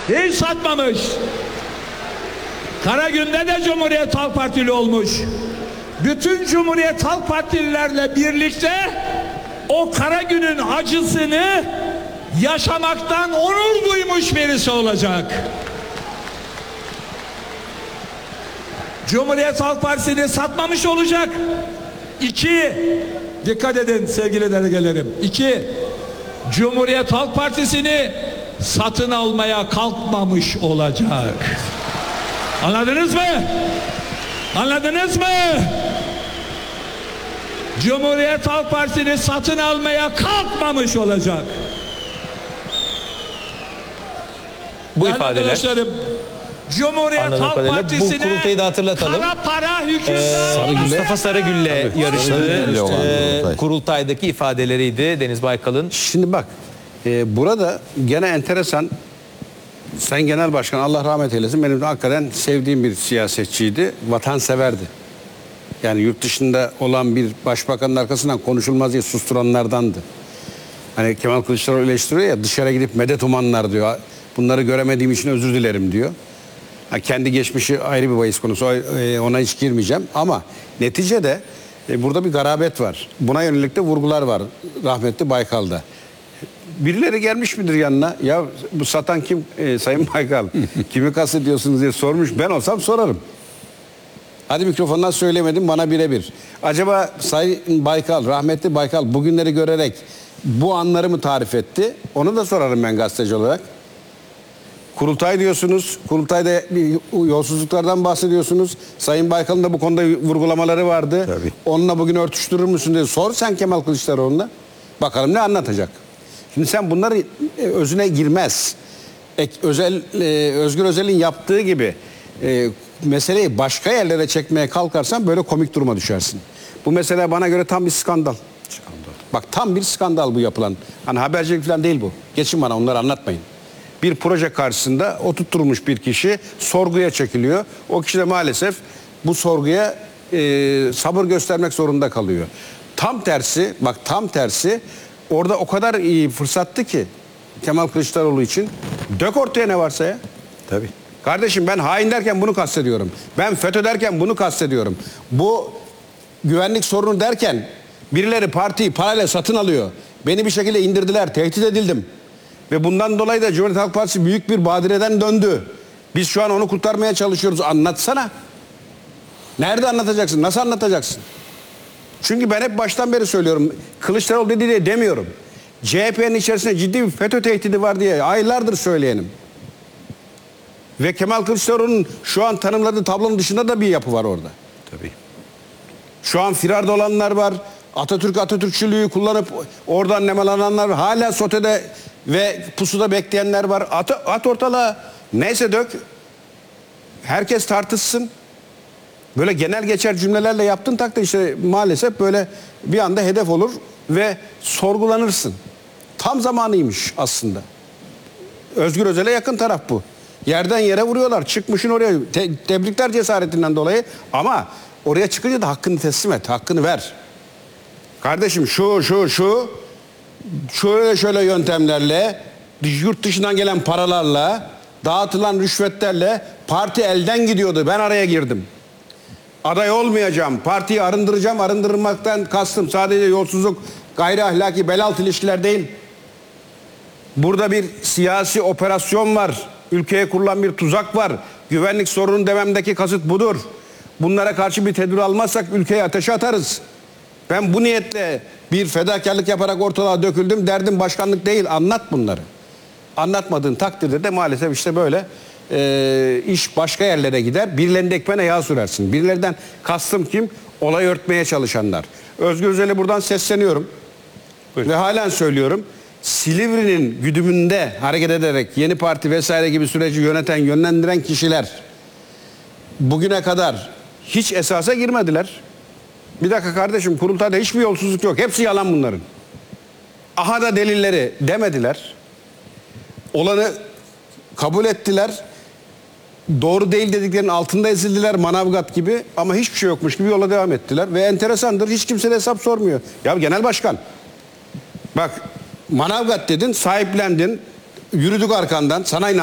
Hiç satmamış. Karagün'de de Cumhuriyet Halk Partili olmuş. Bütün Cumhuriyet Halk Partililerle birlikte o Karagün'ün acısını yaşamaktan onur duymuş birisi olacak. Cumhuriyet Halk Partisi'ni satmamış olacak. İki, dikkat edin sevgili delegelerim. İki, Cumhuriyet Halk Partisi'ni satın almaya kalkmamış olacak. Anladınız mı? Anladınız mı? Cumhuriyet Halk Partisi'ni satın almaya kalkmamış olacak. Bu ifadeler, Cumhuriyet Halk bu Partisi'ne kurultayı da hatırlatalım. kara para hükümdar Mustafa Sarıgül'le yarıştığı kurultaydaki ifadeleriydi Deniz Baykal'ın. Şimdi bak, burada gene enteresan. Sayın Genel Başkan Allah rahmet eylesin, benim de hakikaten sevdiğim bir siyasetçiydi, vatanseverdi. Yani yurt dışında olan bir başbakanın arkasından konuşulmaz diye susturanlardandı. Hani Kemal Kılıçdaroğlu eleştiriyor ya, dışarı gidip medet umanlar diyor. Bunları göremediğim için özür dilerim diyor. Ha, kendi geçmişi ayrı bir bahis konusu, ona hiç girmeyeceğim. Ama neticede burada bir garabet var. Buna yönelik de vurgular var rahmetli Baykal'da. Birileri gelmiş midir yanına? Ya bu satan kim Sayın Baykal? Kimi kastediyorsunuz diye sormuş. Ben olsam sorarım. Hadi mikrofondan söylemedim, bana birebir. Acaba Sayın Baykal, rahmetli Baykal bugünleri görerek bu anları mı tarif etti? Onu da sorarım ben gazeteci olarak. Kurultay diyorsunuz. Kurultayda yolsuzluklardan bahsediyorsunuz. Sayın Baykal'ın da bu konuda vurgulamaları vardı. Tabii. Onunla bugün örtüştürür müsün diye sor sen Kemal Kılıçdaroğlu'na. Bakalım ne anlatacak. Şimdi sen bunları özüne girmez. Özgür Özel'in yaptığı gibi meseleyi başka yerlere çekmeye kalkarsan böyle komik duruma düşersin. Bu mesele bana göre tam bir skandal. Bak tam bir skandal bu yapılan. Hani habercilik falan değil bu. Geçin bana, onları anlatmayın. Bir proje karşısında oturtturmuş bir kişi sorguya çekiliyor. O kişi de maalesef bu sorguya sabır göstermek zorunda kalıyor. Tam tersi, bak tam tersi, orada o kadar iyi fırsattı ki Kemal Kılıçdaroğlu için. Dök ortaya ne varsa ya. Tabii. Kardeşim ben hain derken bunu kastediyorum. Ben FETÖ derken bunu kastediyorum. Bu güvenlik sorunu derken birileri partiyi parayla satın alıyor. Beni bir şekilde indirdiler, tehdit edildim. Ve bundan dolayı da Cumhuriyet Halk Partisi büyük bir badireden döndü. Biz şu an onu kurtarmaya çalışıyoruz. Anlatsana. Nerede anlatacaksın? Nasıl anlatacaksın? Çünkü ben hep baştan beri söylüyorum. Kılıçdaroğlu dedi diye demiyorum. CHP'nin içerisinde ciddi bir FETÖ tehdidi var diye aylardır söyleyenim. Ve Kemal Kılıçdaroğlu'nun şu an tanımladığı tablonun dışında da bir yapı var orada. Tabii. Şu an firarda olanlar var. Atatürkçülüğü kullanıp oradan nemalananlar var. Hala sotede ve pusuda bekleyenler var. At ortalığa. Neyse dök. Herkes tartışsın. Böyle genel geçer cümlelerle yaptığın takdirde işte maalesef böyle bir anda hedef olur ve sorgulanırsın. Tam zamanıymış aslında. Özgür Özel'e yakın taraf bu. Yerden yere vuruyorlar. Çıkmışın oraya. Tebrikler cesaretinden dolayı. Ama oraya çıkınca da hakkını teslim et. Hakkını ver. Kardeşim şöyle yöntemlerle, yurt dışından gelen paralarla, dağıtılan rüşvetlerle parti elden gidiyordu. Ben araya girdim. Aday olmayacağım. Partiyi arındıracağım. Arındırmaktan kastım sadece yolsuzluk, gayri ahlaki, belaltı ilişkiler değil. Burada bir siyasi operasyon var. Ülkeye kurulan bir tuzak var. Güvenlik sorunu dememdeki kasıt budur. Bunlara karşı bir tedbir almazsak ülkeyi ateşe atarız. Ben bu niyetle bir fedakarlık yaparak ortalığa döküldüm. Derdim başkanlık değil. Anlat bunları. Anlatmadığın takdirde de maalesef işte böyle iş başka yerlere gider. Birilerinin ekmeğine yağ sürersin. Birilerinden kastım kim? Olay örtmeye çalışanlar. Özgür Özel'e buradan sesleniyorum. Buyurun. Ve halen söylüyorum. Silivri'nin güdümünde hareket ederek Yeni Parti vesaire gibi süreci yönlendiren kişiler bugüne kadar hiç esasa girmediler. Bir dakika kardeşim, kurultayda hiçbir yolsuzluk yok. Hepsi yalan bunların. Aha da delilleri demediler. Olanı kabul ettiler. Doğru değil dediklerinin altında ezildiler Manavgat gibi, ama hiçbir şey yokmuş gibi yola devam ettiler. Ve enteresandır, hiç kimse de hesap sormuyor. Ya genel başkan, bak Manavgat dedin, sahiplendin, yürüdük arkandan, sana